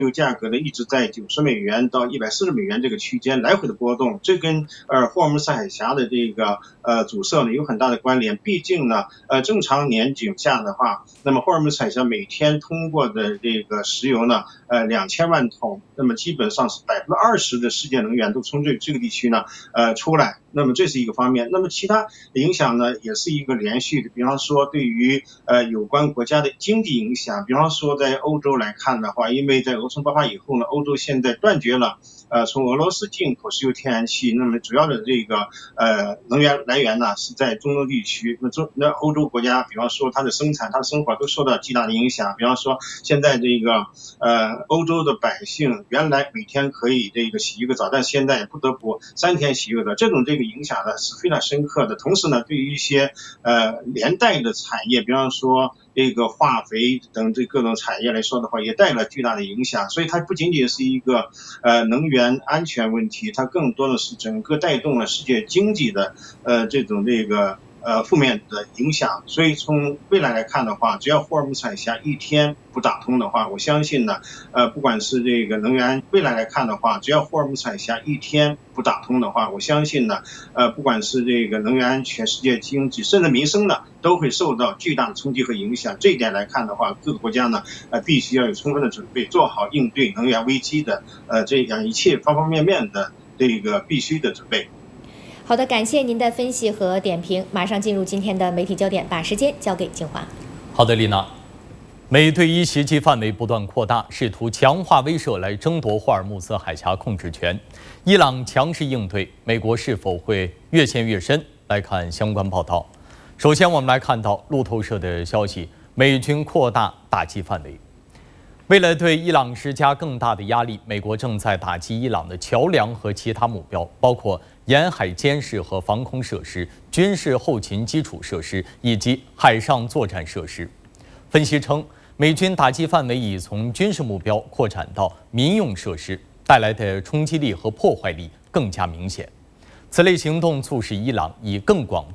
油价格呢一直在$90到$140这个区间来回的波动，这跟霍尔木兹海峡的这个阻塞呢有很大的关联。毕竟呢正常年景下的话，那么霍尔木兹海峡每天通过的这个石油呢2000万桶，那么基本上是20%的世界能源都从这个地区呢出来，那么这是一个方面。那么其他影响呢也是一个连续的，比方说对于有关国家的经济影响，比方说在欧洲来看的话，因为在俄冲爆发以后呢，欧洲现在断绝了从俄罗斯进口石油天然气，那么主要的这个能源来源呢是在中东地区，那欧洲国家比方说它的生产它的生活都受到极大的影响。比方说现在这个欧洲的百姓原来每天可以这个洗一个澡，但现在不得不3天洗一个澡，这个影响呢是非常深刻的。同时呢对于一些连带的产业，比方说这个化肥等这各种产业来说的话，也带来巨大的影响。所以它不仅仅是一个能源安全问题，它更多的是整个带动了世界经济的这个负面的影响。所以从未来来看的话，只要霍尔木兹海峡一天不打通的话，我相信呢不管是这个能源未来来看的话，只要霍尔木兹海峡一天不打通的话，我相信呢不管是这个能源安全、世界经济甚至民生呢都会受到巨大的冲击和影响。这一点来看的话，各个国家呢必须要有充分的准备，做好应对能源危机的这样一切方方面面的这个必须的准备。 好的，感谢您的分析和点评。马上进入今天的媒体焦点，把时间交给静华。 好的，丽娜。美对伊袭击范围不断扩大，试图强化威慑来争夺霍尔木兹海峡控制权。伊朗强势应对，美国是否会越陷越深？来看相关报道。首先，我们来看到路透社的消息：美军扩大打击范围。为了对伊朗施加更大的压力，美国正在打击伊朗的桥梁和其他目标，包括沿海监视和防空设施、军事后勤基础设施以及海上作战设施。分析称，美军打击范围已从军事目标扩展到民用设施，带来的冲击力和破坏力更加明显。此类行动促使伊朗以更广